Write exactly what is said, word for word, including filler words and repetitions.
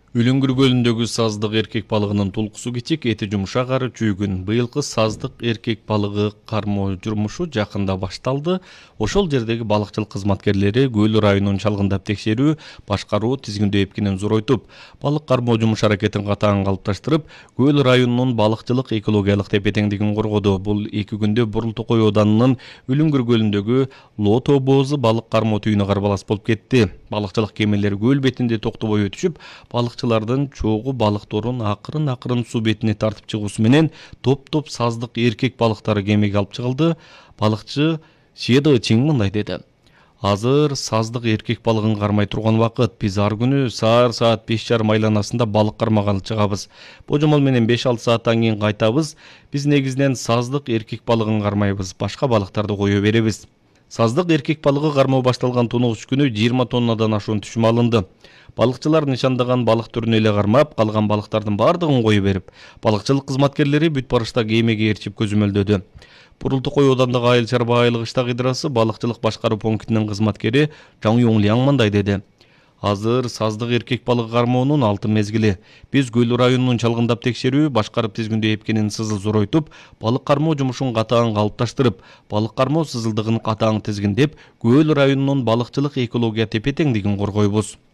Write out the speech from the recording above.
Үлүңгүр көлүндөгү саздык эркек балыгынын тулкусу кичик, эти жумшак ары чүйгүн. Быйылкы саздык эркек балыгы кармоо жумушу жакында башталды. Ошол жердеги балыкчылык кызматкерлери Көл районунун чалгындап текшерүү, башкаруу тизгиндөө эпкинин зоройтуп, балык кармоо жумуш аракетин катаң калыпташтырып, Көл районунун балыкчылык экологиялык тепе-теңдигин коргоду. Бул эки күндө Бурул Токой Оданынын Үлүңгүр көлүндөгү Лоо тоо боозу балык кармоо түйүнү карбалас болуп кетти. Балыкчылык кемелери көл бетинде токтобой өтүшүп, балыкчылардын чогуу балыкторун акырын акырын суу бетине тартып чыгуусу менен топ-топ саздык эркек балыктары кемеге алып чыгылды. Балыкчы Шеды Чиң мындай деди: Азыр саздык эркек балыгын кармай турган убакыт. Биз ар күнү саар саат беш жарым айланасында балык кармагалы чыгабыз. Божомол менен беш алты сааттан кийин кайтабыз. Биз негизинен саздык эркек балыгын кармайбыз, башка балыктарды кое беребиз. Саздык эркек балыгы кармоо башталган тунугуч күнү жыйырма тоннадан ашуун түшүм алынды. Балыкчылар нишандаган балык түрүнө эле кармап, калган балыктардын баардыгын коюу берип, балыкчылык кызматкерлери бүт барышта кемеге ээрчип көзөмөлдөдү. Бурул Токой Оодандагы Айыл чарба айылык ыштак идрасы балыкчылык башкаруу пунктунун кызматкери Жаң Юңлиаң мындай деди: Азыр саздык эркек балыгы кармоонун алтын мезгили. Биз Көл районунун чалгындап текшерүү, башкарып тизгиндөө эпкинин сызыл зоройтуп, балык кармоо жумушун катаң калыпташтырып, балык кармоо сызылдыгын катаң тизгиндеп, Көл районунун балыкчылык экология тепе-теңдигин коргойбуз.